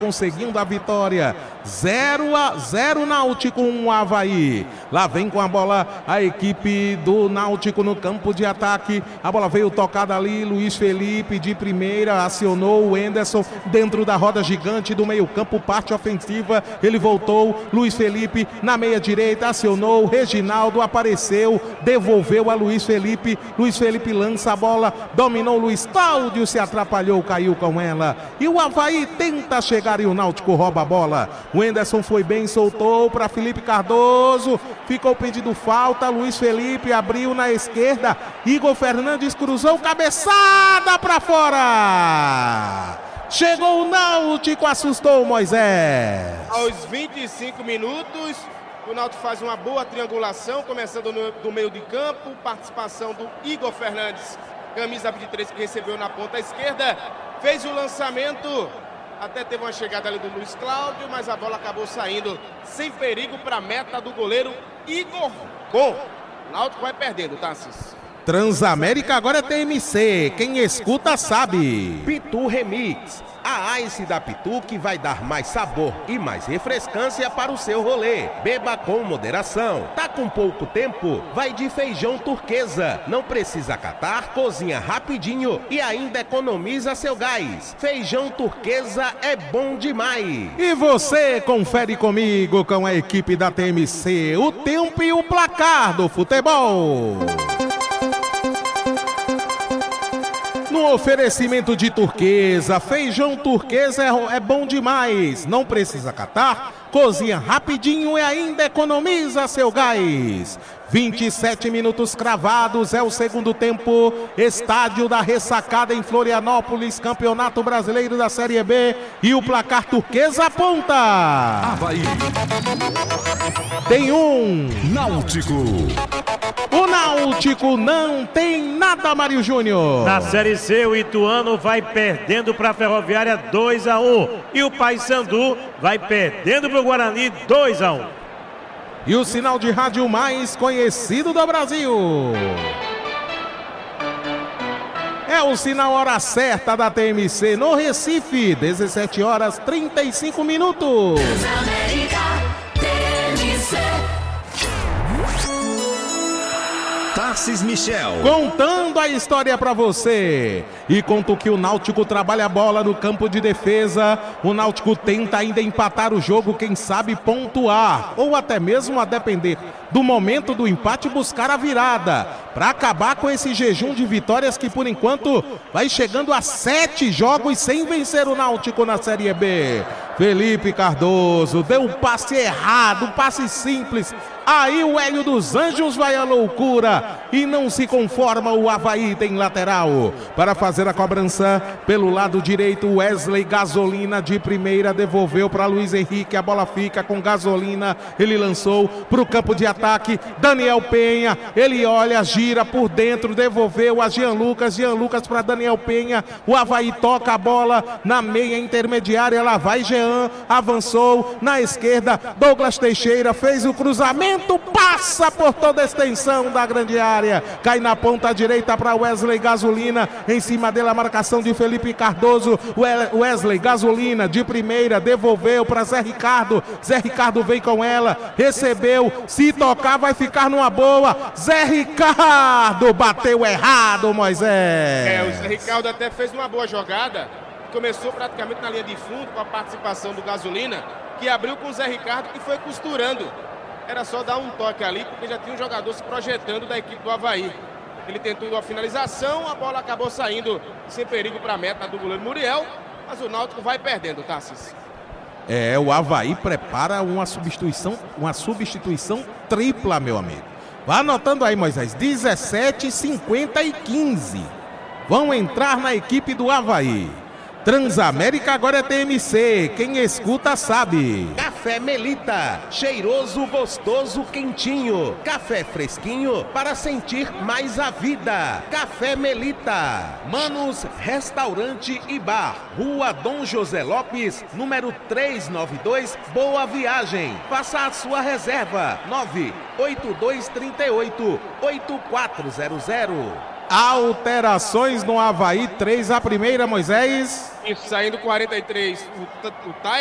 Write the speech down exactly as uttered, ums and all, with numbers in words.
conseguindo a vitória. zero a zero Náutico, um Avaí. Lá vem com a bola a equipe do Náutico no campo de ataque. A bola veio tocada ali, Luiz Felipe de primeira, acionou o Enderson dentro da roda gigante do meio campo, parte ofensiva. Ele voltou, Luiz Felipe na meia direita, acionou, Reginaldo apareceu, devolveu a Luiz Felipe. Luiz Felipe lança a bola, dominou Luiz Cláudio, se atrapalhou, caiu com ela. E o Avaí tenta chegar e o Náutico rouba a bola. O Enderson foi bem, soltou para Felipe Cardoso, ficou pedindo falta. Luiz Felipe abriu na esquerda, Igor Fernandes cruzou, cabeçada para fora. Chegou o Náutico, assustou o Moisés. Aos vinte e cinco minutos, o Náutico faz uma boa triangulação, começando no, do meio de campo, participação do Igor Fernandes, camisa vinte e três, que recebeu na ponta esquerda, fez o lançamento. Até teve uma chegada ali do Luiz Cláudio, mas a bola acabou saindo sem perigo para a meta do goleiro Igor Com. O Náutico vai perdendo, Tassis. Transamérica agora é T M C, quem escuta sabe. Pitu Remix, a Ice da Pitu que vai dar mais sabor e mais refrescância para o seu rolê. Beba com moderação. Tá com pouco tempo? Vai de feijão turquesa. Não precisa catar, cozinha rapidinho e ainda economiza seu gás. Feijão turquesa é bom demais. E você confere comigo com a equipe da T M C o tempo e o placar do futebol. No oferecimento de turquesa, feijão turquesa é, é bom demais. Não precisa catar, cozinha rapidinho e ainda economiza seu gás. vinte e sete minutos cravados, é o segundo tempo. Estádio da Ressacada em Florianópolis, Campeonato Brasileiro da Série B. E o placar turquesa aponta. Avaí. Tem um. Náutico. O Náutico não tem nada, Mário Júnior. Na Série C, o Ituano vai perdendo para a Ferroviária dois a um. E o Paysandu vai perdendo para o Guarani dois a um. E o sinal de rádio mais conhecido do Brasil. É o sinal hora certa da T M C no Recife, dezessete horas e trinta e cinco minutos. Transamérica, T M C. Tassis Michel. Contando a história pra você. E conto que o Náutico trabalha a bola no campo de defesa. O Náutico tenta ainda empatar o jogo, quem sabe pontuar. Ou até mesmo, a depender do momento do empate, buscar a virada. Pra acabar com esse jejum de vitórias que por enquanto vai chegando a sete jogos sem vencer o Náutico na Série B. Felipe Cardoso deu um passe errado, um passe simples. Aí o Hélio dos Anjos vai à loucura e não se conforma. O Avaí tem lateral para fazer a cobrança pelo lado direito. Wesley Gasolina de primeira devolveu para Luiz Henrique. A bola fica com Gasolina. Ele lançou para o campo de ataque. Daniel Penha, ele olha, gira por dentro, devolveu a Jean Lucas. Jean Lucas para Daniel Penha. O Avaí toca a bola na meia intermediária. Lá vai Jean, avançou na esquerda. Douglas Teixeira fez o cruzamento. Passa por toda a extensão da grande área, cai na ponta direita para Wesley Gasolina, em cima dele a marcação de Felipe Cardoso. Wesley Gasolina de primeira devolveu para Zé Ricardo. Zé Ricardo vem com ela, recebeu, se tocar vai ficar numa boa. Zé Ricardo bateu errado, Moisés. É, o Zé Ricardo até fez uma boa jogada, começou praticamente na linha de fundo com a participação do Gasolina, que abriu com o Zé Ricardo e foi costurando. Era só dar um toque ali, porque já tinha um jogador se projetando da equipe do Avaí. Ele tentou uma finalização, a bola acabou saindo sem perigo para a meta do goleiro Muriel, mas o Náutico vai perdendo, Tassis. É, o Avaí prepara uma substituição, uma substituição tripla, meu amigo. Vá anotando aí, Moisés, dezessete, cinquenta e quinze. Vão entrar na equipe do Avaí. Transamérica agora é T M C, quem escuta sabe. Café Melita, cheiroso, gostoso, quentinho. Café fresquinho para sentir mais a vida. Café Melita. Manos Restaurante e Bar, Rua Dom José Lopes, número trezentos e noventa e dois, Boa Viagem. Faça a sua reserva, nove oito dois três oito, oito quatro zero zero. Alterações no Avaí, três a primeira, Moisés. Isso, saindo quarenta e três. O, o